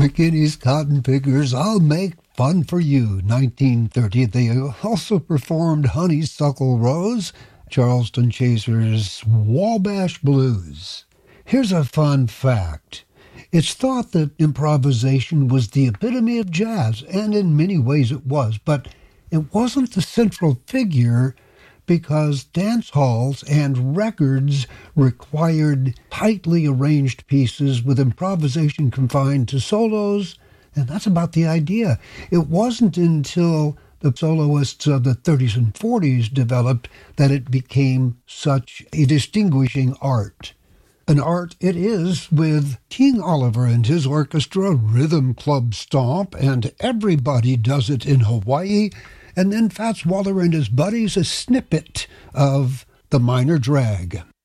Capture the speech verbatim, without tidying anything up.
McKinney's Cotton Pickers, I'll Make Fun for You, nineteen thirty. They also performed Honeysuckle Rose, Charleston Chasers' Wabash Blues. Here's a fun fact. It's thought that improvisation was the epitome of jazz, and in many ways it was, but it wasn't the central figure because dance halls and records required tightly arranged pieces with improvisation confined to solos, and that's about the idea. It wasn't until the soloists of the thirties and forties developed that it became such a distinguishing art. An art it is with King Oliver and his orchestra, Rhythm Club Stomp, and Everybody Does It in Hawaii, and then Fats Waller and his buddies, a snippet of The Minor Drag.